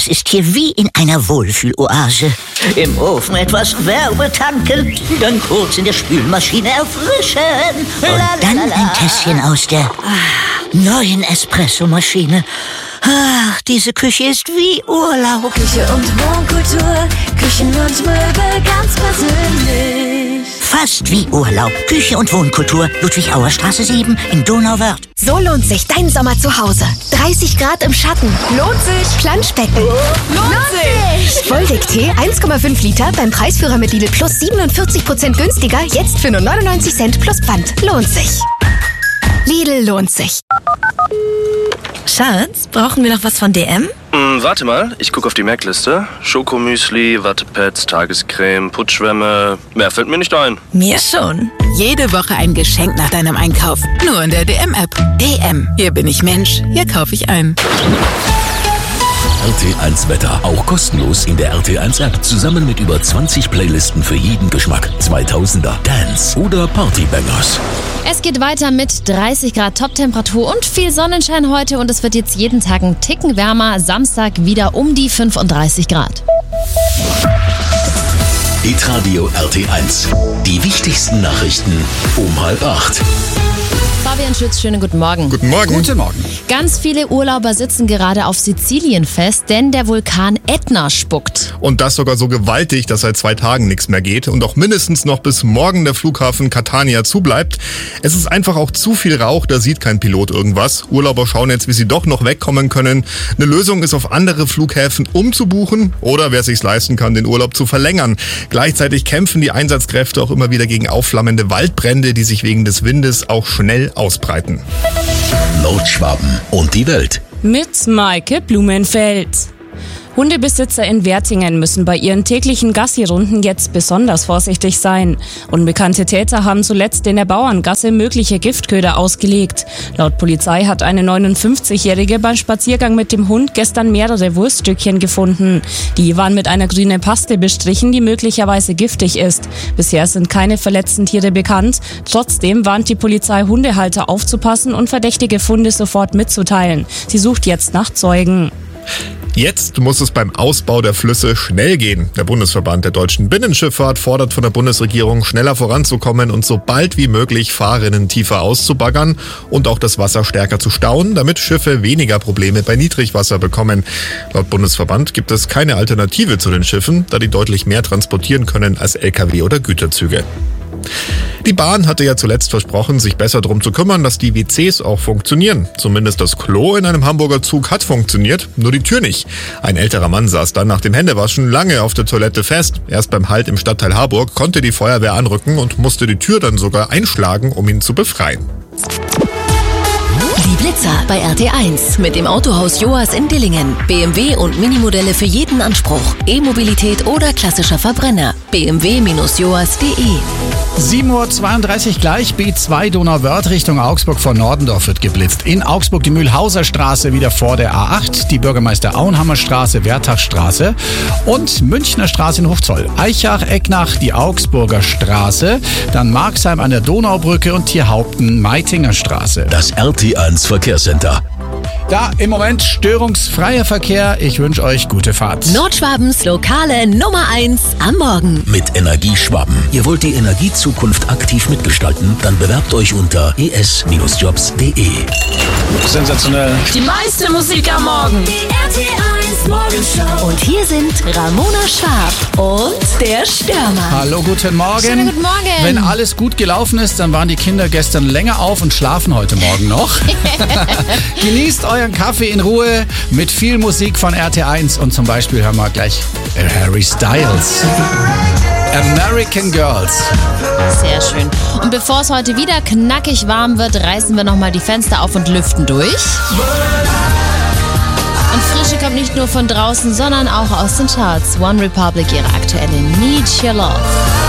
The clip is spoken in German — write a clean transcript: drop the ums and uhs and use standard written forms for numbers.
Das ist hier wie in einer Wohlfühloase. Im Ofen etwas Wärme tanken, dann kurz in der Spülmaschine erfrischen. Und dann ein Tässchen aus der neuen Espressomaschine. Ach, diese Küche ist wie Urlaub. Küche und Wohnkultur, Küchen und Möbel ganz persönlich. Fast wie Urlaub. Küche und Wohnkultur, Ludwig-Auer-Straße 7 in Donauwörth. So lohnt sich dein Sommer zu Hause. 30 Grad im Schatten. Lohnt sich. Planschbecken. Lohnt sich. Volldicktee 1,5 Liter beim Preisführer mit Lidl Plus 47% günstiger. Jetzt für nur 99 Cent plus Pfand. Lohnt sich. Lidl lohnt sich. Schatz, brauchen wir noch was von DM? Warte mal, ich gucke auf die Merkliste. Schokomüsli, Wattepads, Tagescreme, Putzschwämme. Mehr fällt mir nicht ein. Mir schon. Jede Woche ein Geschenk nach deinem Einkauf. Nur in der DM-App. DM. Hier bin ich Mensch. Hier kaufe ich ein. RT1 Wetter. Auch kostenlos in der RT1-App. Zusammen mit über 20 Playlisten für jeden Geschmack. 2000er, Dance oder Partybangers. Es geht weiter mit 30 Grad Toptemperatur und viel Sonnenschein heute und es wird jetzt jeden Tag ein Ticken wärmer. Samstag wieder um die 35 Grad. Hitradio RT1. Die wichtigsten Nachrichten um 7:30. Fabian Schütz, schönen guten Morgen. Guten Morgen. Guten Morgen. Ganz viele Urlauber sitzen gerade auf Sizilien fest, denn der Vulkan Ätna spuckt. Und das sogar so gewaltig, dass seit 2 Tagen nichts mehr geht und auch mindestens noch bis morgen der Flughafen Catania zubleibt. Es ist einfach auch zu viel Rauch, da sieht kein Pilot irgendwas. Urlauber schauen jetzt, wie sie doch noch wegkommen können. Eine Lösung ist, auf andere Flughäfen umzubuchen oder, wer sich's leisten kann, den Urlaub zu verlängern. Gleichzeitig kämpfen die Einsatzkräfte auch immer wieder gegen aufflammende Waldbrände, die sich wegen des Windes auch schnell ausbreiten. Nordschwaben und die Welt. Mit Maike Blumenfeld. Hundebesitzer in Wertingen müssen bei ihren täglichen Gassi-Runden jetzt besonders vorsichtig sein. Unbekannte Täter haben zuletzt in der Bauerngasse mögliche Giftköder ausgelegt. Laut Polizei hat eine 59-Jährige beim Spaziergang mit dem Hund gestern mehrere Wurststückchen gefunden. Die waren mit einer grünen Paste bestrichen, die möglicherweise giftig ist. Bisher sind keine verletzten Tiere bekannt. Trotzdem warnt die Polizei Hundehalter aufzupassen und verdächtige Funde sofort mitzuteilen. Sie sucht jetzt nach Zeugen. Jetzt muss es beim Ausbau der Flüsse schnell gehen. Der Bundesverband der deutschen Binnenschifffahrt fordert von der Bundesregierung, schneller voranzukommen und so bald wie möglich Fahrrinnen tiefer auszubaggern und auch das Wasser stärker zu stauen, damit Schiffe weniger Probleme bei Niedrigwasser bekommen. Laut Bundesverband gibt es keine Alternative zu den Schiffen, da die deutlich mehr transportieren können als Lkw oder Güterzüge. Die Bahn hatte ja zuletzt versprochen, sich besser darum zu kümmern, dass die WCs auch funktionieren. Zumindest das Klo in einem Hamburger Zug hat funktioniert, nur die Tür nicht. Ein älterer Mann saß dann nach dem Händewaschen lange auf der Toilette fest. Erst beim Halt im Stadtteil Harburg konnte die Feuerwehr anrücken und musste die Tür dann sogar einschlagen, um ihn zu befreien. Die Blitzer bei RT1 mit dem Autohaus Joas in Dillingen. BMW und Minimodelle für jeden Anspruch. E-Mobilität oder klassischer Verbrenner. bmw-joas.de. 7:32 Uhr gleich, B2 Donauwörth Richtung Augsburg vor Nordendorf wird geblitzt. In Augsburg die Mühlhauser Straße wieder vor der A8, die Bürgermeister Auenhammer Straße, Wertachstraße und Münchner Straße in Hofzoll. Eichach, Ecknach, die Augsburger Straße, dann Marxheim an der Donaubrücke und Tierhaupten, Meitinger Straße. Das RT1 Verkehrscenter. Da im Moment störungsfreier Verkehr. Ich wünsche euch gute Fahrt. Nordschwabens lokale Nummer 1 am Morgen. Mit Energieschwaben. Ihr wollt die Energiezukunft aktiv mitgestalten? Dann bewerbt euch unter es-jobs.de. Sensationell. Die meiste Musik am Morgen. Die RT1 Morgenshow. Und hier sind Ramona Schwab und der Stürmer. Hallo, guten Morgen. Schönen guten Morgen. Wenn alles gut gelaufen ist, dann waren die Kinder gestern länger auf und schlafen heute Morgen noch. Genießt euren Kaffee in Ruhe mit viel Musik von RT1 und zum Beispiel hören wir gleich Harry Styles. American Girls. Sehr schön. Und bevor es heute wieder knackig warm wird, reißen wir nochmal die Fenster auf und lüften durch. Und Frische kommt nicht nur von draußen, sondern auch aus den Charts. One Republic, ihre aktuelle Need Your Love.